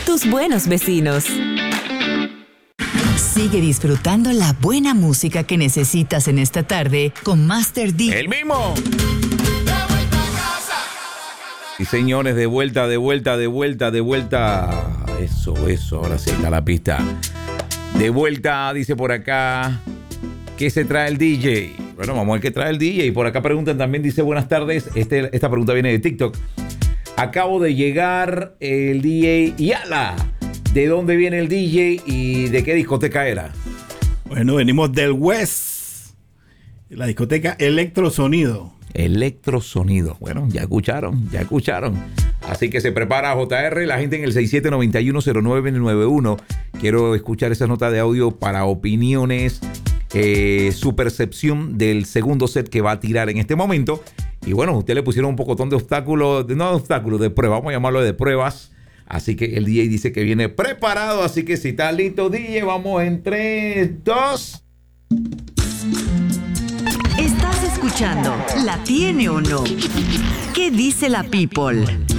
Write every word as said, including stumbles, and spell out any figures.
tus buenos vecinos. Sigue disfrutando la buena música que necesitas en esta tarde con Master D. ¡El mismo! Y señores, de vuelta, de vuelta, de vuelta, de vuelta. Eso, eso, ahora sí está la pista. De vuelta, dice por acá, ¿qué se trae el D J? Bueno, vamos a ver qué trae el D J. Y por acá preguntan también, dice, buenas tardes. Este, esta pregunta viene de TikTok. Acabo de llegar el D J Yala. ¿De dónde viene el D J y de qué discoteca era? Bueno, venimos del West. La discoteca Electrosonido. Electrosonido. Bueno, ya escucharon, ya escucharon. Así que se prepara J R, la gente en el seis siete nueve uno cero nueve nueve uno. Quiero escuchar esa nota de audio para opiniones, eh, su percepción del segundo set que va a tirar en este momento. Y bueno, usted le pusieron un pocotón de obstáculos, no de obstáculos, de pruebas, vamos a llamarlo de pruebas. Así que el D J dice que viene preparado, así que si está listo D J, vamos en tres, dos. Estás escuchando ¿La Tiene o No? ¿Qué dice la People?